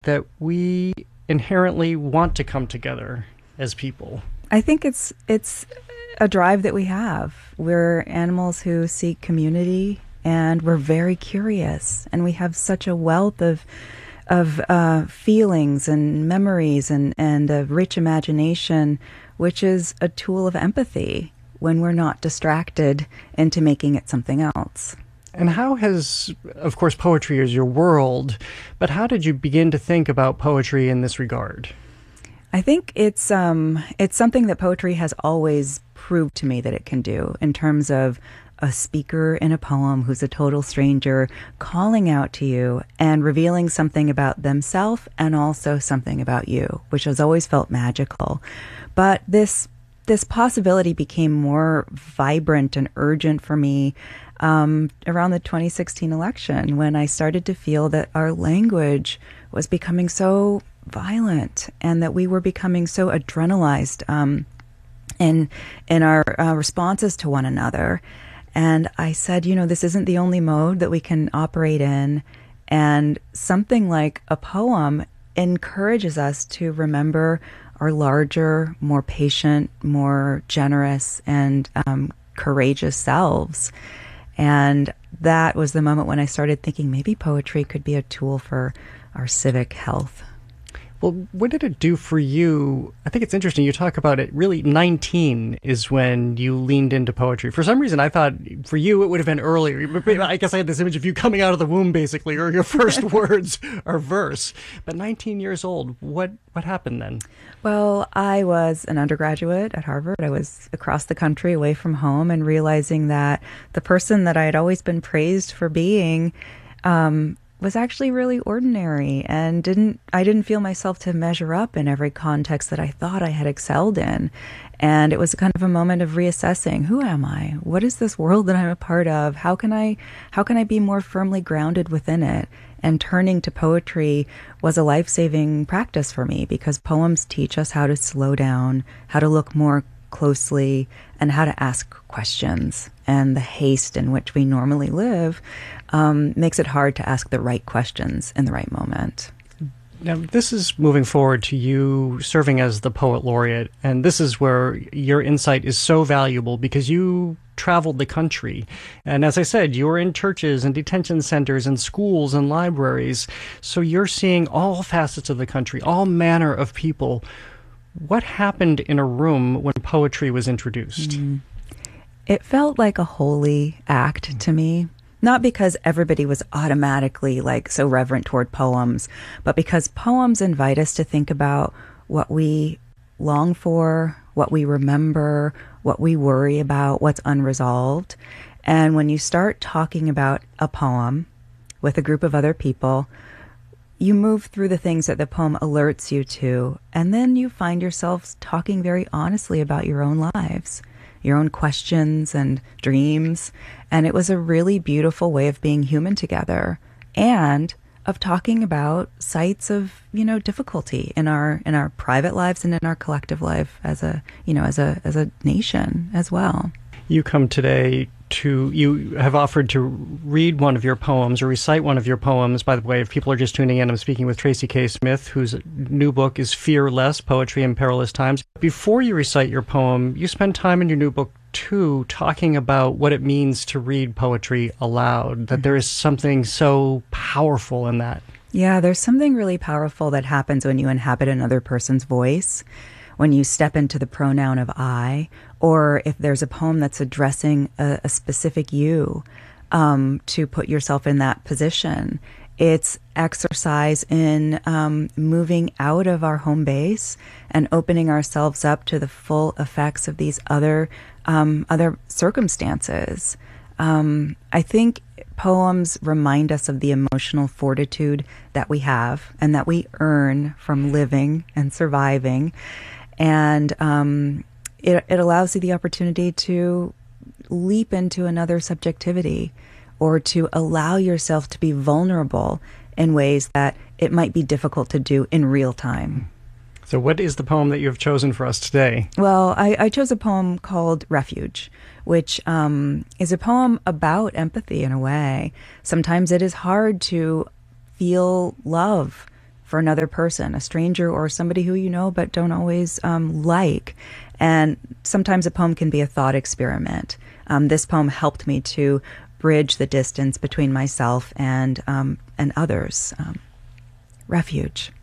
that we inherently want to come together as people? I think it's a drive that we have. We're animals who seek community, and we're very curious, and we have such a wealth of feelings and memories and a rich imagination, which is a tool of empathy when we're not distracted into making it something else. And how has, of course, poetry is your world, but how did you begin to think about poetry in this regard? I think it's something that poetry has always proved to me that it can do, in terms of a speaker in a poem who's a total stranger calling out to you and revealing something about themselves and also something about you, which has always felt magical. But this possibility became more vibrant and urgent for me around the 2016 election, when I started to feel that our language was becoming so violent and that we were becoming so adrenalized in our responses to one another. And I said, this isn't the only mode that we can operate in. And something like a poem encourages us to remember our larger, more patient, more generous, and courageous selves. And that was the moment when I started thinking maybe poetry could be a tool for our civic health. Well, what did it do for you? I think it's interesting. You talk about it. Really, 19 is when you leaned into poetry. For some reason, I thought for you it would have been earlier. I guess I had this image of you coming out of the womb, basically, or your first words are verse. But 19 years old, what happened then? Well, I was an undergraduate at Harvard. I was across the country, away from home, and realizing that the person that I had always been praised for being was actually really ordinary, and I didn't feel myself to measure up in every context that I thought I had excelled in. And it was kind of a moment of reassessing, who am I? What is this world that I'm a part of? How can I be more firmly grounded within it? And turning to poetry was a life-saving practice for me, because poems teach us how to slow down, how to look more closely, and how to ask questions. And the haste in which we normally live makes it hard to ask the right questions in the right moment. Now, this is moving forward to you serving as the poet laureate, and this is where your insight is so valuable, because you traveled the country. And as I said, you were in churches and detention centers and schools and libraries. So you're seeing all facets of the country, all manner of people. What happened in a room when poetry was introduced? It felt like a holy act to me. Not because everybody was automatically so reverent toward poems, but because poems invite us to think about what we long for, what we remember, what we worry about, what's unresolved. And when you start talking about a poem with a group of other people, you move through the things that the poem alerts you to, and then you find yourselves talking very honestly about your own lives, your own questions and dreams. And it was a really beautiful way of being human together, and of talking about sites of, difficulty in our private lives and in our collective life as a nation as well. You come today you have offered to read one of your poems or recite one of your poems. By the way, if people are just tuning in, I'm speaking with Tracy K. Smith, whose new book is Fear Less, Poetry in Perilous Times. Before you recite your poem, you spend time in your new book, too, talking about what it means to read poetry aloud, that there is something so powerful in that. Yeah, there's something really powerful that happens when you inhabit another person's voice, when you step into the pronoun of I, or if there's a poem that's addressing a specific you, to put yourself in that position. It's exercise in moving out of our home base and opening ourselves up to the full effects of these other circumstances. I think poems remind us of the emotional fortitude that we have and that we earn from living and surviving. And it allows you the opportunity to leap into another subjectivity, or to allow yourself to be vulnerable in ways that it might be difficult to do in real time. So what is the poem that you have chosen for us today? Well, I chose a poem called Refuge, which is a poem about empathy in a way. Sometimes it is hard to feel love for another person, a stranger or somebody who you know but don't always like. And sometimes a poem can be a thought experiment. This poem helped me to bridge the distance between myself and others. Refuge.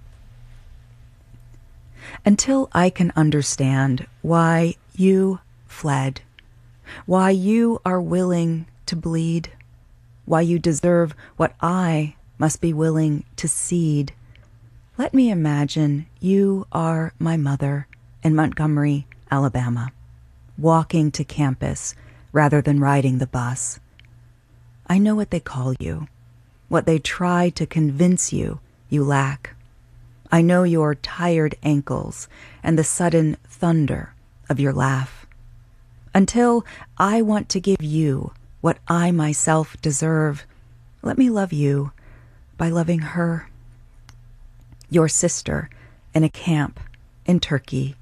Until I can understand why you fled, why you are willing to bleed, why you deserve what I must be willing to cede, let me imagine you are my mother in Montgomery, Alabama, walking to campus rather than riding the bus. I know what they call you, what they try to convince you lack. I know your tired ankles and the sudden thunder of your laugh. Until I want to give you what I myself deserve, let me love you by loving her. Your sister in a camp in Turkey,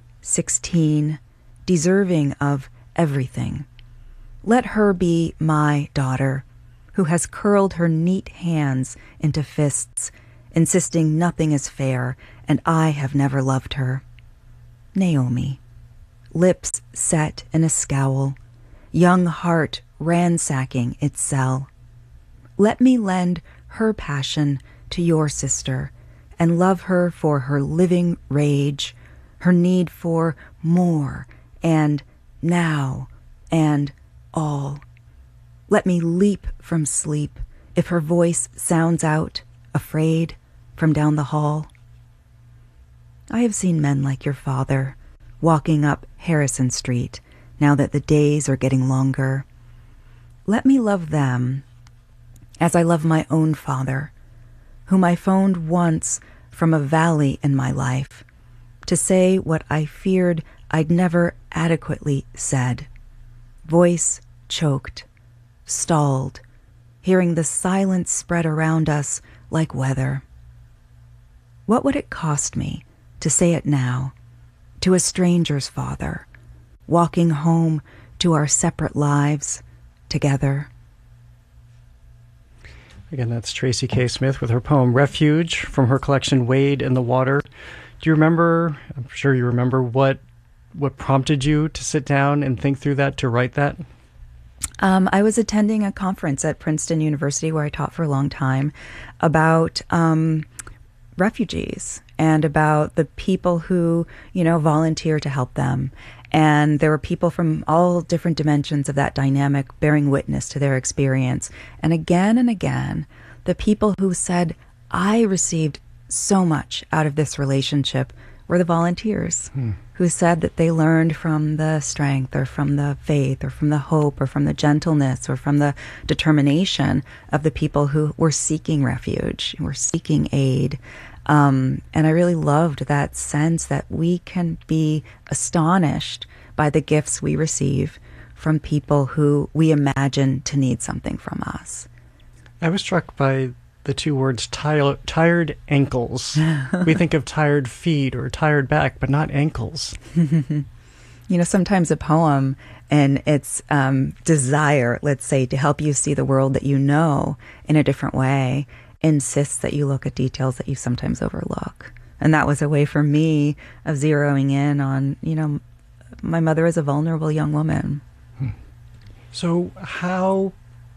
16, deserving of everything. Let her be my daughter, who has curled her neat hands into fists, insisting nothing is fair, and I have never loved her. Naomi, lips set in a scowl, young heart ransacking its cell. Let me lend her passion to your sister, and love her for her living rage, her need for more, and now, and all. Let me leap from sleep if her voice sounds out, afraid, from down the hall. I have seen men like your father walking up Harrison Street now that the days are getting longer. Let me love them as I love my own father, whom I phoned once from a valley in my life to say what I feared I'd never adequately said. Voice choked, stalled, hearing the silence spread around us like weather. What would it cost me to say it now, to a stranger's father, walking home to our separate lives together? Again, that's Tracy K. Smith with her poem Refuge from her collection Wade in the Water. Do you remember, I'm sure you remember, what prompted you to sit down and think through that, to write that? I was attending a conference at Princeton University where I taught for a long time about refugees and about the people who, volunteer to help them. And there were people from all different dimensions of that dynamic bearing witness to their experience. And again, the people who said, I received so much out of this relationship were the volunteers who said that they learned from the strength or from the faith or from the hope or from the gentleness or from the determination of the people who were seeking refuge, who were seeking aid. And I really loved that sense that we can be astonished by the gifts we receive from people who we imagine to need something from us. I was struck by the two words tired ankles. We think of tired feet or tired back, but not ankles. Sometimes a poem and its desire, let's say, to help you see the world that you know in a different way, insists that you look at details that you sometimes overlook. And that was a way for me of zeroing in on, my mother is a vulnerable young woman. So how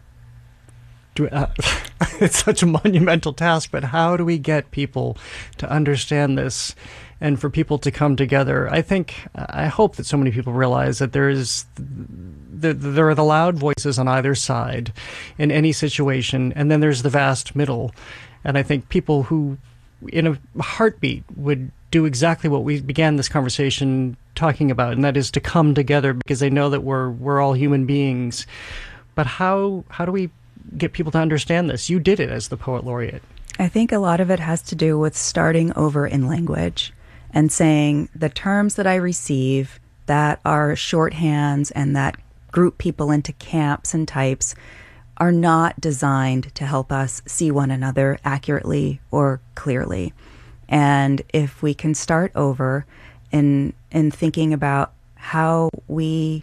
do it's such a monumental task, but how do we get people to understand this and for people to come together? I hope that so many people realize that there are the loud voices on either side in any situation, and then there's the vast middle. And I think people who, in a heartbeat, would do exactly what we began this conversation talking about, and that is to come together because they know that we're all human beings. But how do we get people to understand this? You did it as the Poet Laureate. I think a lot of it has to do with starting over in language and saying the terms that I receive that are shorthands and that group people into camps and types are not designed to help us see one another accurately or clearly. And if we can start over in thinking about how we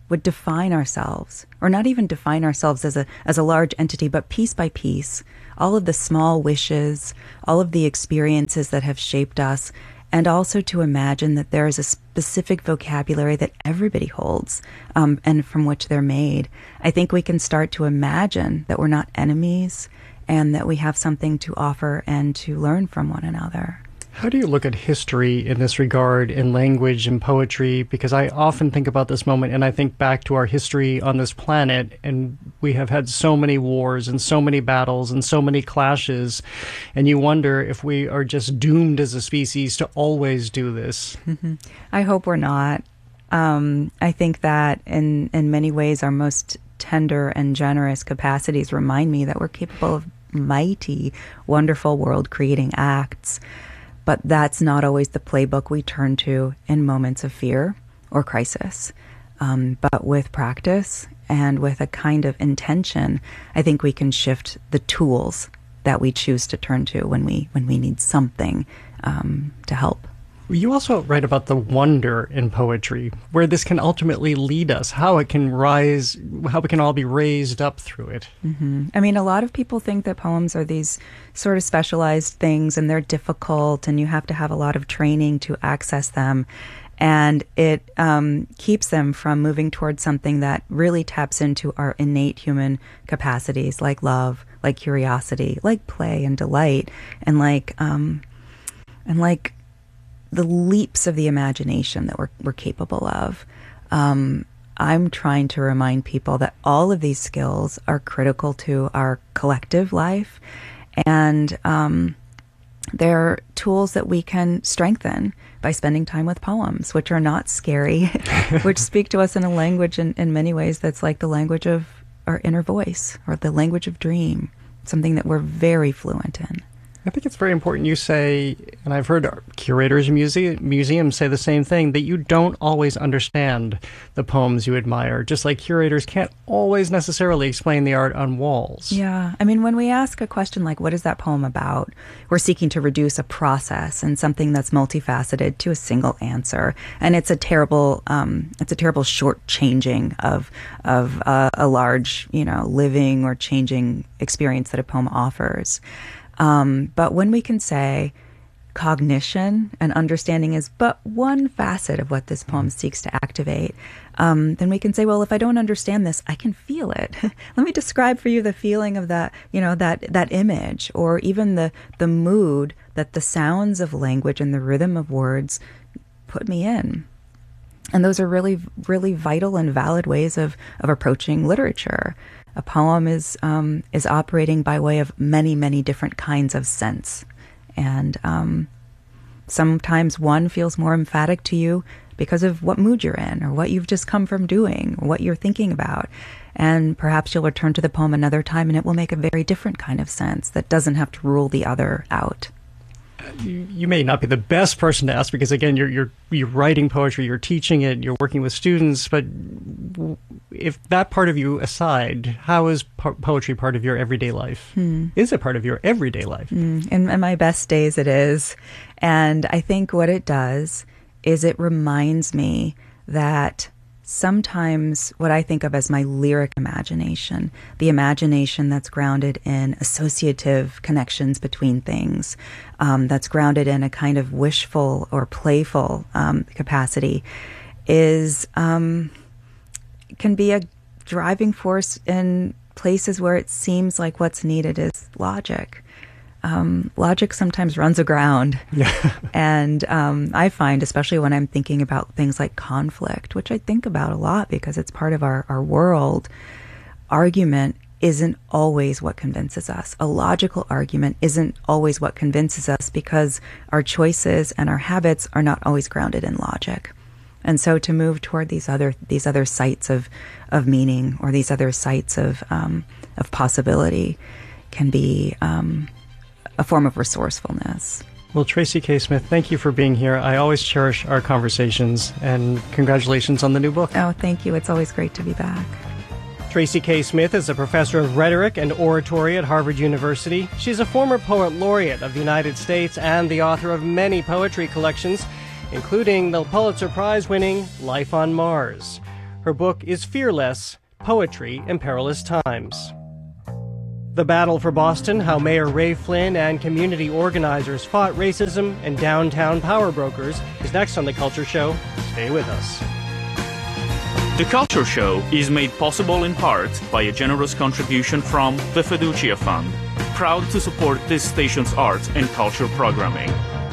would define ourselves, or not even define ourselves as a large entity, but piece by piece, all of the small wishes, all of the experiences that have shaped us, and also to imagine that there is a specific vocabulary that everybody holds, and from which they're made. I think we can start to imagine that we're not enemies and that we have something to offer and to learn from one another. How do you look at history in this regard, in language and poetry? Because I often think about this moment and I think back to our history on this planet, and we have had so many wars and so many battles and so many clashes, and you wonder if we are just doomed as a species to always do this. Mm-hmm. I hope we're not. I think that in many ways our most tender and generous capacities remind me that we're capable of mighty, wonderful world-creating acts. But that's not always the playbook we turn to in moments of fear or crisis. But with practice and with a kind of intention, I think we can shift the tools that we choose to turn to when we need something to help. You also write about the wonder in poetry, where this can ultimately lead us, how it can rise, how we can all be raised up through it. Mm-hmm. I mean, a lot of people think that poems are these sort of specialized things and they're difficult and you have to have a lot of training to access them. And it keeps them from moving towards something that really taps into our innate human capacities, like love, like curiosity, like play and delight, and like the leaps of the imagination that we're capable of. I'm trying to remind people that all of these skills are critical to our collective life, and they're tools that we can strengthen by spending time with poems, which are not scary, which speak to us in a language in many ways that's like the language of our inner voice, or the language of dream, something that we're very fluent in. I think it's very important you say, and I've heard curators and museums say the same thing, that you don't always understand the poems you admire, just like curators can't always necessarily explain the art on walls. Yeah. I mean, when we ask a question like, what is that poem about? We're seeking to reduce a process and something that's multifaceted to a single answer. And it's a terrible shortchanging of a large, living or changing experience that a poem offers. But when we can say cognition and understanding is but one facet of what this poem seeks to activate, then we can say, well, if I don't understand this, I can feel it. Let me describe for you the feeling of that, that image, or even the mood that the sounds of language and the rhythm of words put me in. And those are really, really vital and valid ways of approaching literature. A poem is operating by way of many, many different kinds of sense. And sometimes one feels more emphatic to you because of what mood you're in, or what you've just come from doing, or what you're thinking about. And perhaps you'll return to the poem another time and it will make a very different kind of sense that doesn't have to rule the other out. You may not be the best person to ask because, again, you're writing poetry, you're teaching it, you're working with students. But if that part of you aside, how is poetry part of your everyday life? Is it part of your everyday life? In my best days, it is. And I think what it does is it reminds me that sometimes what I think of as my lyric imagination, the imagination that's grounded in associative connections between things, that's grounded in a kind of wishful or playful capacity, can be a driving force in places where it seems like what's needed is logic. Logic sometimes runs aground. Yeah. And I find, especially when I'm thinking about things like conflict, which I think about a lot because it's part of our world, argument isn't always what convinces us. A logical argument isn't always what convinces us because our choices and our habits are not always grounded in logic. And so to move toward these other sites of meaning, or these other sites of possibility, can be a form of resourcefulness. Well, Tracy K. Smith, thank you for being here. I always cherish our conversations, and congratulations on the new book. Oh, thank you. It's always great to be back. Tracy K. Smith is a professor of rhetoric and oratory at Harvard University. She's a former poet laureate of the United States and the author of many poetry collections, including the Pulitzer Prize-winning Life on Mars. Her book is Fearless: Poetry in Perilous Times. The Battle for Boston, How Mayor Ray Flynn and community organizers fought racism and downtown power brokers, is next on The Culture Show. Stay with us. The Culture Show is made possible in part by a generous contribution from the Fiducia Fund, proud to support this station's arts and culture programming.